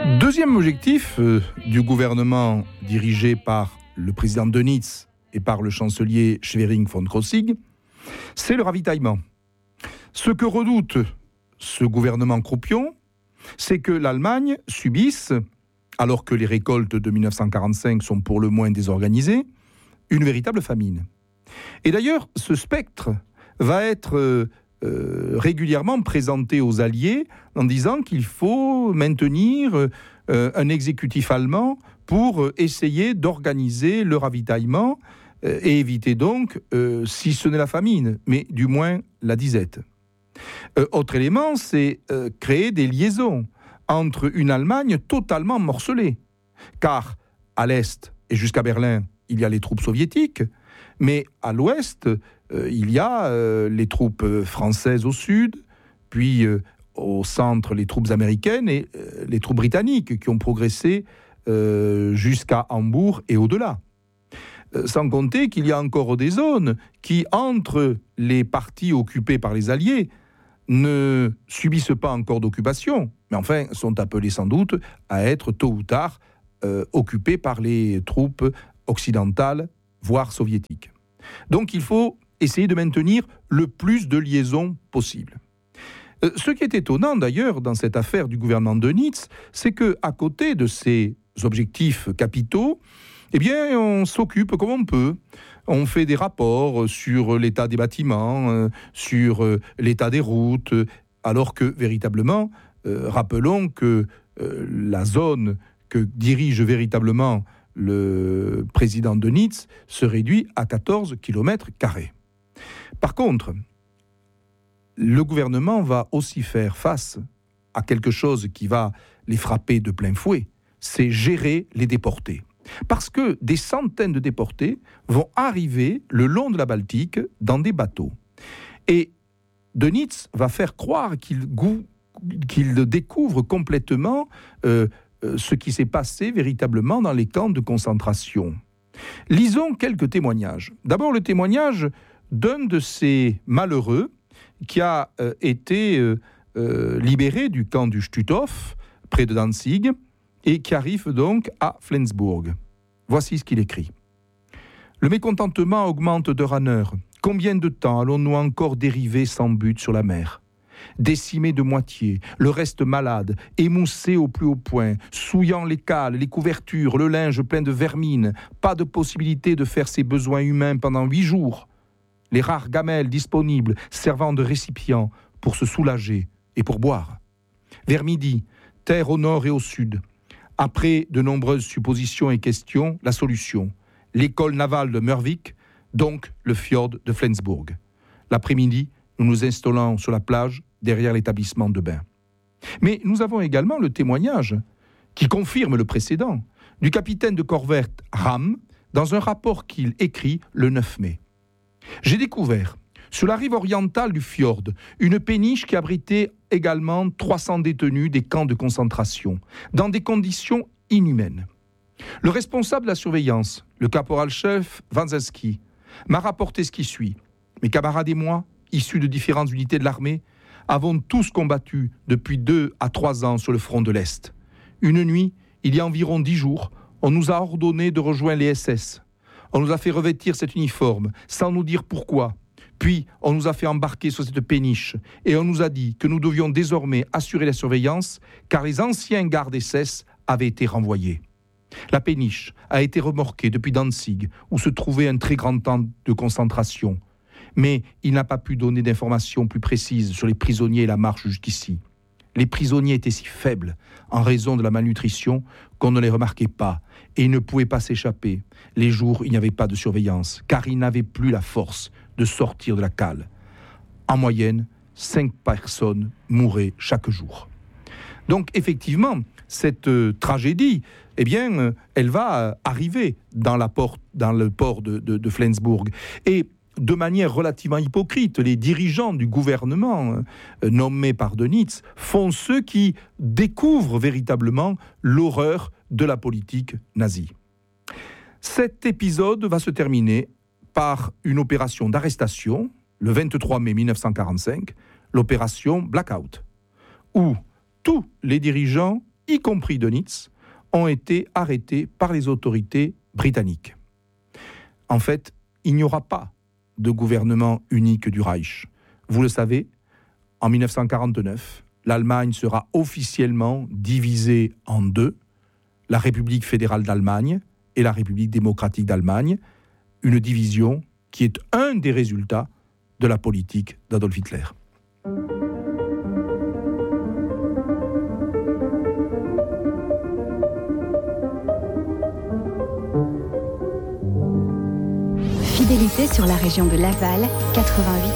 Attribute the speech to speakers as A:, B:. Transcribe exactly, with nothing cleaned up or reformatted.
A: Deuxième objectif euh, du gouvernement dirigé par le président Dönitz et par le chancelier Schwerin von Krosigk, c'est le ravitaillement. Ce que redoute ce gouvernement croupion, c'est que l'Allemagne subisse, alors que les récoltes de dix-neuf cent quarante-cinq sont pour le moins désorganisées, une véritable famine. Et d'ailleurs, ce spectre va être euh, euh, régulièrement présenté aux Alliés en disant qu'il faut maintenir euh, un exécutif allemand pour euh, essayer d'organiser le ravitaillement euh, et éviter donc, euh, si ce n'est la famine, mais du moins la disette. Euh, autre élément, c'est euh, créer des liaisons entre une Allemagne totalement morcelée. Car à l'Est et jusqu'à Berlin, il y a les troupes soviétiques, mais à l'Ouest, euh, il y a euh, les troupes françaises au Sud, puis euh, au centre, les troupes américaines et euh, les troupes britanniques qui ont progressé euh, jusqu'à Hambourg et au-delà. Euh, sans compter qu'il y a encore des zones qui, entre les parties occupées par les Alliés, ne subissent pas encore d'occupation, mais enfin sont appelées sans doute à être tôt ou tard euh, occupées par les troupes occidentales, voire soviétiques. Donc il faut essayer de maintenir le plus de liaisons possible. Euh, ce qui est étonnant d'ailleurs dans cette affaire du gouvernement de Dönitz, c'est qu'à côté de ces objectifs capitaux, eh bien on s'occupe comme on peut. On fait des rapports sur l'état des bâtiments, euh, sur euh, l'état des routes, alors que véritablement, euh, rappelons que euh, la zone que dirige véritablement le président Dönitz se réduit à quatorze kilomètres carrés. Par contre, le gouvernement va aussi faire face à quelque chose qui va les frapper de plein fouet, c'est gérer les déportés. Parce que des centaines de déportés vont arriver le long de la Baltique dans des bateaux. Et Dönitz va faire croire qu'il, goût, qu'il découvre complètement euh, ce qui s'est passé véritablement dans les camps de concentration. Lisons quelques témoignages. D'abord, le témoignage d'un de ces malheureux qui a euh, été euh, euh, libéré du camp du Stutthof, près de Danzig, et qui arrive donc à Flensburg. Voici ce qu'il écrit. « Le mécontentement augmente d'heure en heure. Combien de temps allons-nous encore dériver sans but sur la mer ? Décimés de moitié, le reste malade, émoussé au plus haut point, souillant les cales, les couvertures, le linge plein de vermine, pas de possibilité de faire ses besoins humains pendant huit jours. Les rares gamelles disponibles servant de récipient pour se soulager et pour boire. Vers midi, terre au nord et au sud. Après de nombreuses suppositions et questions, la solution. L'école navale de Mørvik, donc le fjord de Flensburg. L'après-midi, nous nous installons sur la plage, derrière l'établissement de bain. Mais nous avons également le témoignage, qui confirme le précédent, du capitaine de corvette Ram, dans un rapport qu'il écrit le neuf mai. J'ai découvert, sur la rive orientale du fjord, une péniche qui abritait également trois cents détenus des camps de concentration, dans des conditions inhumaines. Le responsable de la surveillance, le caporal-chef Wanzewski, m'a rapporté ce qui suit. Mes camarades et moi, issus de différentes unités de l'armée, avons tous combattu depuis deux à trois ans sur le front de l'Est. Une nuit, il y a environ dix jours, on nous a ordonné de rejoindre les S S. On nous a fait revêtir cet uniforme, sans nous dire pourquoi. Puis, on nous a fait embarquer sur cette péniche et on nous a dit que nous devions désormais assurer la surveillance car les anciens gardes S S avaient été renvoyés. La péniche a été remorquée depuis Danzig où se trouvait un très grand camp de concentration. Mais il n'a pas pu donner d'informations plus précises sur les prisonniers et la marche jusqu'ici. Les prisonniers étaient si faibles en raison de la malnutrition qu'on ne les remarquait pas et ils ne pouvaient pas s'échapper. Les jours, il n'y avait pas de surveillance car ils n'avaient plus la force de sortir de la cale. En moyenne, cinq personnes mouraient chaque jour. Donc effectivement, cette euh, tragédie, eh bien, euh, elle va euh, arriver dans, la porte, dans le port de, de, de Flensburg. Et de manière relativement hypocrite, les dirigeants du gouvernement euh, nommés par Dönitz font ceux qui découvrent véritablement l'horreur de la politique nazie. Cet épisode va se terminer par une opération d'arrestation, le vingt-trois mai mille neuf cent quarante-cinq, l'opération Blackout, où tous les dirigeants y compris Dönitz, ont été arrêtés par les autorités britanniques. En fait, il n'y aura pas de gouvernement unique du Reich. Vous le savez, en dix-neuf cent quarante-neuf, l'Allemagne sera officiellement divisée en deux, la République fédérale d'Allemagne et la République démocratique d'Allemagne, une division qui est un des résultats de la politique d'Adolf Hitler.
B: Fidélité sur la région de Laval, quatre-vingt-huit